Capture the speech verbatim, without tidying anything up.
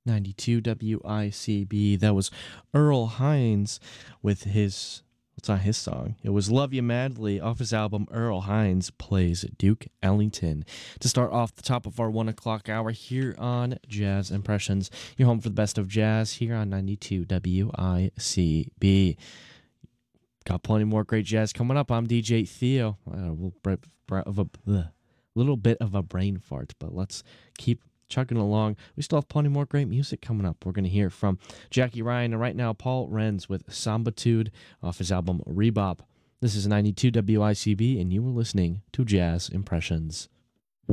ninety-two W I C B. That was Earl Hines with his, it's not his song. It was Love You Madly off his album Earl Hines Plays Duke Ellington. To start off the top of our one o'clock hour here on Jazz Impressions, you're home for the best of jazz here on ninety-two W I C B. Got plenty more great jazz coming up. I'm D J Theo. Uh, a little bit of a, bleh, little bit of a brain fart, but let's keep chugging along. We still have plenty more great music coming up. We're going to hear from Jackie Ryan, and right now Paul Renz with Sambatude off his album Rebop. This is ninety-two W I C B, and you were listening to Jazz Impressions.